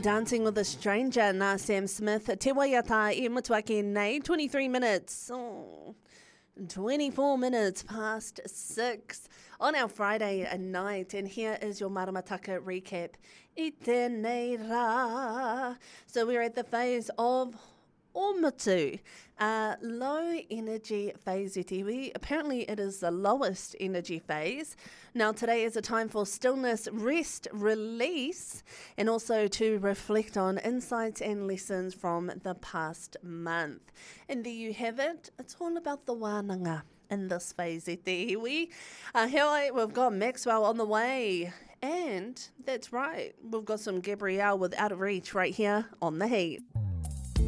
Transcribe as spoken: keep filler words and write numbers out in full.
Dancing with a Stranger, na Sam Smith. Te waiata I mutuaki nei, twenty-three minutes. Oh, twenty-four minutes past six on our Friday night. And here is your Maramataka recap. I tēnei rā. So we're at the phase of Omutu, uh, low energy phase itiwi. Apparently it is the lowest energy phase. Now today is a time for stillness, rest, release, and also to reflect on insights and lessons from the past month. And there you have it. It's all about the wānanga in this phase itiwi. Uh, here we've got Maxwell on the way. And that's right, we've got some Gabrielle with Out of Reach right here on The Heat.